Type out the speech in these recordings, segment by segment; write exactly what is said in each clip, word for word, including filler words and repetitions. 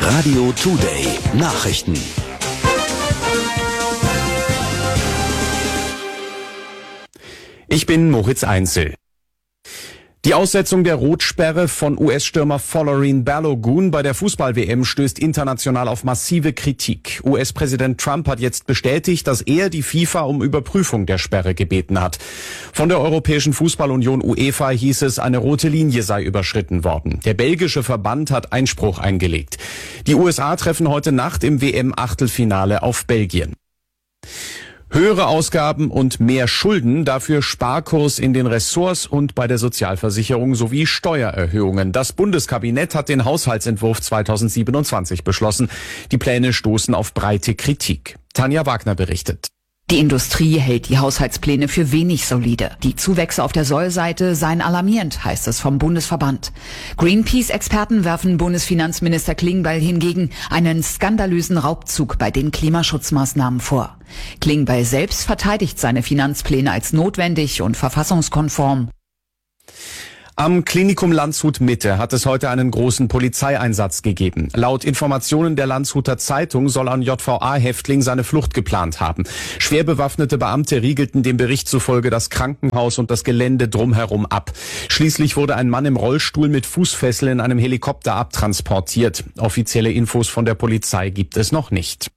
Radio Today Nachrichten. Ich bin Moritz Einzel. Die Aussetzung der Rotsperre von U S-Stürmer Folarin Balogun bei der Fußball-W M stößt international auf massive Kritik. U S-Präsident Trump hat jetzt bestätigt, dass er die FIFA um Überprüfung der Sperre gebeten hat. Von der Europäischen Fußballunion UEFA hieß es, eine rote Linie sei überschritten worden. Der belgische Verband hat Einspruch eingelegt. Die U S A treffen heute Nacht im W M-Achtelfinale auf Belgien. Höhere Ausgaben und mehr Schulden, dafür Sparkurs in den Ressorts und bei der Sozialversicherung sowie Steuererhöhungen. Das Bundeskabinett hat den Haushaltsentwurf zweitausendsiebenundzwanzig beschlossen. Die Pläne stoßen auf breite Kritik. Tanja Wagner berichtet. Die Industrie hält die Haushaltspläne für wenig solide. Die Zuwächse auf der Sollseite seien alarmierend, heißt es vom Bundesverband. Greenpeace-Experten werfen Bundesfinanzminister Klingbeil hingegen einen skandalösen Raubzug bei den Klimaschutzmaßnahmen vor. Klingbeil selbst verteidigt seine Finanzpläne als notwendig und verfassungskonform. Am Klinikum Landshut Mitte hat es heute einen großen Polizeieinsatz gegeben. Laut Informationen der Landshuter Zeitung soll ein J V A-Häftling seine Flucht geplant haben. Schwer bewaffnete Beamte riegelten dem Bericht zufolge das Krankenhaus und das Gelände drumherum ab. Schließlich wurde ein Mann im Rollstuhl mit Fußfessel in einem Helikopter abtransportiert. Offizielle Infos von der Polizei gibt es noch nicht.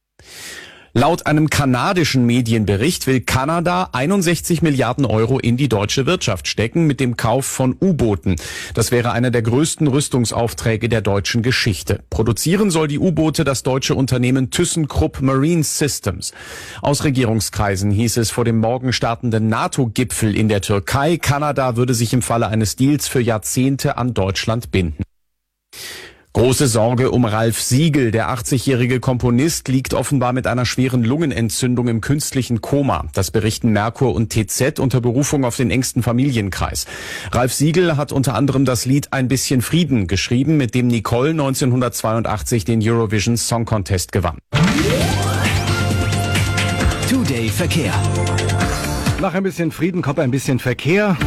Laut einem kanadischen Medienbericht will Kanada einundsechzig Milliarden Euro in die deutsche Wirtschaft stecken mit dem Kauf von U-Booten. Das wäre einer der größten Rüstungsaufträge der deutschen Geschichte. Produzieren soll die U-Boote das deutsche Unternehmen ThyssenKrupp Marine Systems. Aus Regierungskreisen hieß es vor dem morgen startenden NATO-Gipfel in der Türkei, Kanada würde sich im Falle eines Deals für Jahrzehnte an Deutschland binden. Große Sorge um Ralf Siegel. Der achtzigjährige Komponist liegt offenbar mit einer schweren Lungenentzündung im künstlichen Koma. Das berichten Merkur und T Z unter Berufung auf den engsten Familienkreis. Ralf Siegel hat unter anderem das Lied Ein bisschen Frieden geschrieben, mit dem Nicole neunzehnhundertzweiundachtzig den Eurovision Song Contest gewann. Today Verkehr. Nach ein bisschen Frieden kommt ein bisschen Verkehr.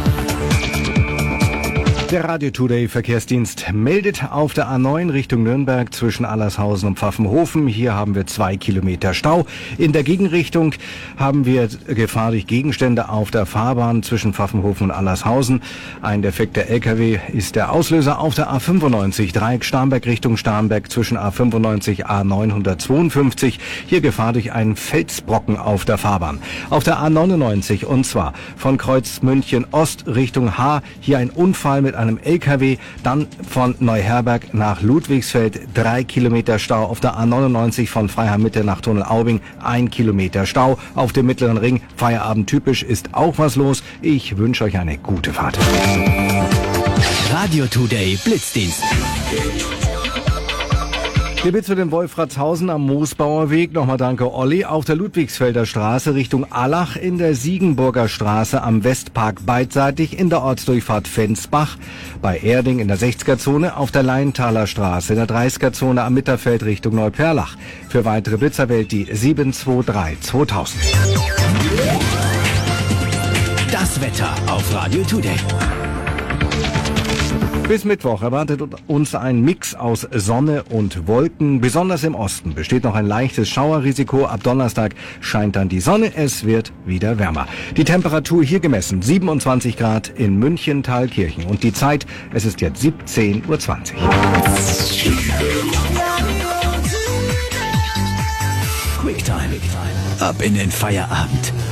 Der Radio Today Verkehrsdienst meldet auf der A neun Richtung Nürnberg zwischen Allershausen und Pfaffenhofen. Hier haben wir zwei Kilometer Stau. In der Gegenrichtung haben wir Gefahr durch Gegenstände auf der Fahrbahn zwischen Pfaffenhofen und Allershausen. Ein defekter L K W ist der Auslöser auf der A fünfundneunzig Dreieck Starnberg Richtung Starnberg zwischen A fünfundneunzig A neunhundertzweiundfünfzig. Hier Gefahr durch einen Felsbrocken auf der Fahrbahn. Auf der A neunundneunzig und zwar von Kreuz München Ost Richtung H. Hier ein Unfall mit einem L K W, dann von Neuherberg nach Ludwigsfeld, drei Kilometer Stau. Auf der A neunundneunzig von Freiham Mitte nach Tunnel Aubing, ein Kilometer Stau. Auf dem Mittleren Ring, Feierabend typisch, ist auch was los. Ich wünsche euch eine gute Fahrt. Radio Today Blitzdienst. Hier bitte zu den Wolfratshausen am Moosbauer Weg. Nochmal danke, Olli. Auf der Ludwigsfelder Straße Richtung Allach, in der Siegenburger Straße am Westpark beidseitig, in der Ortsdurchfahrt Fensbach, bei Erding in der sechziger-Zone, auf der Leintaler Straße in der dreißiger-Zone am Mitterfeld Richtung Neuperlach. Für weitere Blitzer wählt die sieben zwei drei zweitausend. Das Wetter auf Radio Today. Bis Mittwoch erwartet uns ein Mix aus Sonne und Wolken. Besonders im Osten besteht noch ein leichtes Schauerrisiko. Ab Donnerstag scheint dann die Sonne. Es wird wieder wärmer. Die Temperatur hier gemessen siebenundzwanzig Grad in München, Thalkirchen. Und die Zeit, es ist jetzt siebzehn Uhr zwanzig. Quicktime. Ab in den Feierabend.